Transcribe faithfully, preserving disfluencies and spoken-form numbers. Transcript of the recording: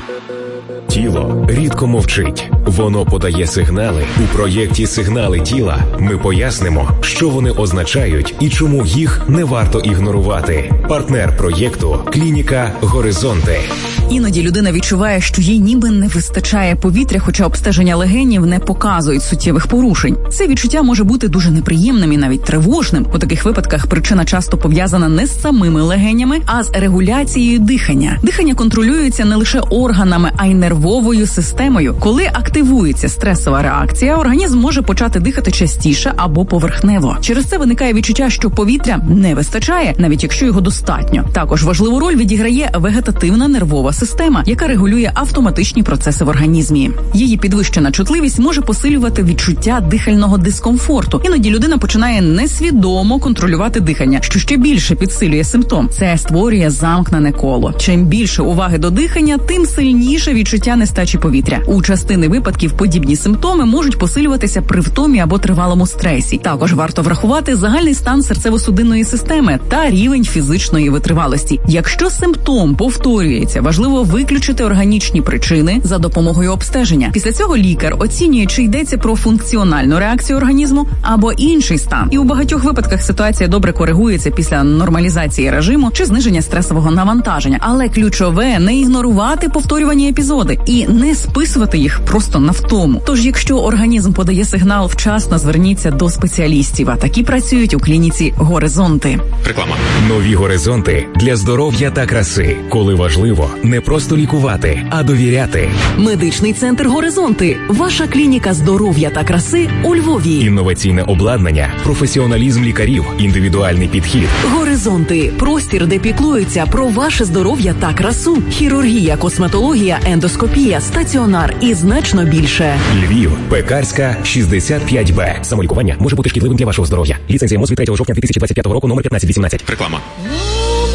Тіло рідко мовчить. Воно подає сигнали. У проєкті «Сигнали тіла» ми пояснимо, що вони означають і чому їх не варто ігнорувати. Партнер проєкту – клініка «Горизонти». Іноді людина відчуває, що їй ніби не вистачає повітря, хоча обстеження легенів не показують суттєвих порушень. Це відчуття може бути дуже неприємним і навіть тривожним. У таких випадках причина часто пов'язана не з самими легенями, а з регуляцією дихання. Дихання контролюється не лише органами, а й нервовою системою. Коли активується стресова реакція, організм може почати дихати частіше або поверхнево. Через це виникає відчуття, що повітря не вистачає, навіть якщо його достатньо. Також важливу роль відіграє вегетативна нервова система, яка регулює автоматичні процеси в організмі. Її підвищена чутливість може посилювати відчуття дихального дискомфорту. Іноді людина починає несвідомо контролювати дихання, що ще більше підсилює симптом. Це створює замкнене коло. Чим більше уваги до дихання, тим сильніше відчуття нестачі повітря. У частини випадків подібні симптоми можуть посилюватися при втомі або тривалому стресі. Також варто врахувати загальний стан серцево-судинної системи та рівень фізичної витривалості. Якщо симптом повторюється, важливо виключити органічні причини за допомогою обстеження. Після цього лікар оцінює, чи йдеться про функціональну реакцію організму або інший стан. І у багатьох випадках ситуація добре коригується після нормалізації режиму чи зниження стресового навантаження. Але ключове – не ігнорувати повторювані епізоди і не списувати їх просто на втому. Тож, якщо організм подає сигнал, вчасно зверніться до спеціалістів, а такі працюють у клініці «Горизонти». Реклама. Нові горизонти для здоров'я та краси. Коли важливо не просто лікувати, а довіряти. Медичний центр «Горизонти». Ваша клініка здоров'я та краси у Львові. Інноваційне обладнання, професіоналізм лікарів, індивідуальний підхід. «Горизонти» – простір, де піклуються про ваше здоров'я та красу. Хірургія, косметологія, ендоскопія, стаціонар і значно більше. Львів, Пекарська, шістдесят п'ять Б. Самолікування може бути шкідливим для вашого здоров'я. Ліцензія МОЗ від третього жовтня дві тисячі двадцять п'ятого року, номер п'ятнадцять вісімнадцять. Реклама.